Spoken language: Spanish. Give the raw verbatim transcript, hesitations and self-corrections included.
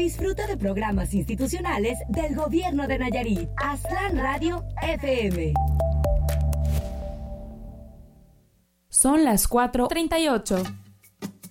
Disfruta de programas institucionales del Gobierno de Nayarit. Aztlán Radio F M. Son las cuatro treinta y ocho.